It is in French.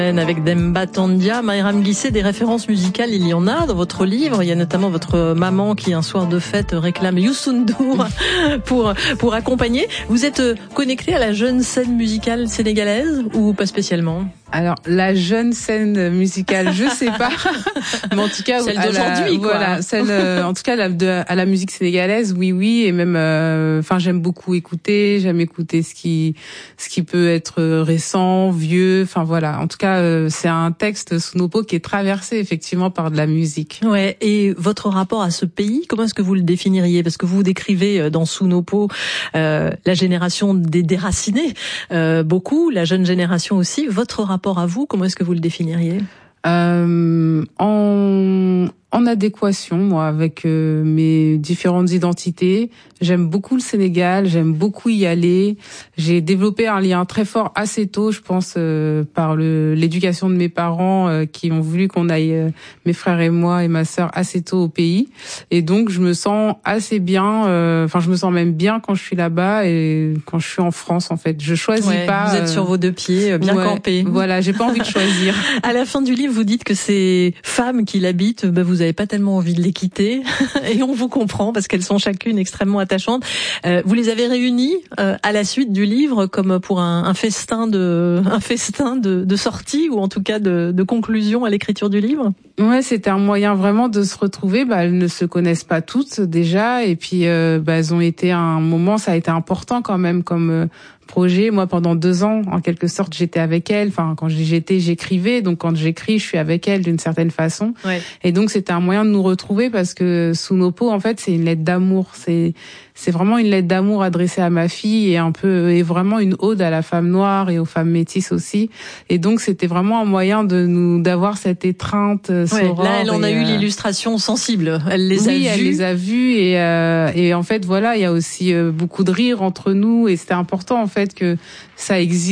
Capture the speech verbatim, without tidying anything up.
Avec Demba Tandia, Mayram Guissé, des références musicales, il y en a dans votre livre. Il y a notamment votre maman qui, un soir de fête, réclame Youssou N'Dour pour, pour accompagner. Vous êtes connecté à la jeune scène musicale sénégalaise ou pas spécialement? Alors, la jeune scène musicale, je sais pas. Mais en tout cas, celle d'aujourd'hui, quoi. Voilà, celle, euh, en tout cas, la, de, à la musique sénégalaise, oui, oui. Et même, enfin, euh, j'aime beaucoup écouter. J'aime écouter ce qui, ce qui peut être récent, vieux. Enfin, voilà. En tout cas, euh, c'est un texte sous nos peaux qui est traversé, effectivement, par de la musique. Ouais. Et votre rapport à ce pays, comment est-ce que vous le définiriez? Parce que vous décrivez dans Sous nos peaux, euh, la génération des déracinés, euh, beaucoup, la jeune génération aussi. Votre rapport à vous, comment est-ce que vous le définiriez? euh, en, en adéquation, moi, avec euh, mes différentes identités. J'aime beaucoup le Sénégal, j'aime beaucoup y aller. J'ai développé un lien très fort assez tôt, je pense, euh, par le l'éducation de mes parents euh, qui ont voulu qu'on aille, euh, mes frères et moi et ma sœur, assez tôt au pays. Et donc, je me sens assez bien, euh, enfin, je me sens même bien quand je suis là-bas et quand je suis en France, en fait. Je choisis ouais, pas... Vous êtes euh, sur vos deux pieds, bien ouais, campés. Voilà, j'ai pas envie de choisir. À la fin du livre, vous dites que ces femmes qui l'habitent, bah, vous avez pas tellement envie de les quitter. Et on vous comprend parce qu'elles sont chacune extrêmement attachantes. Euh, vous les avez réunies euh, à la suite du livre comme pour un, un festin de un festin de, de sortie ou en tout cas de, de conclusion à l'écriture du livre. Ouais, c'était un moyen vraiment de se retrouver. Bah, elles ne se connaissent pas toutes déjà, et puis euh, bah, elles ont été à un moment, ça a été important quand même comme euh, projet. Moi, pendant deux ans, en quelque sorte, j'étais avec elles. Enfin, quand j'étais, j'écrivais. Donc, quand j'écris, je suis avec elles d'une certaine façon. Ouais. Et donc, c'était un moyen de nous retrouver parce que Sous nos peaux, en fait, c'est une lettre d'amour. C'est c'est vraiment une lettre d'amour adressée à ma fille et un peu et vraiment une ode à la femme noire et aux femmes métisses aussi. Et donc, c'était vraiment un moyen de nous d'avoir cette étreinte. Ouais, là, elle en a et, eu euh, l'illustration sensible. Elle les oui, a vues. elle les a vues et euh, et en fait, voilà, il y a aussi euh, beaucoup de rire entre nous et c'était important en fait que ça existe.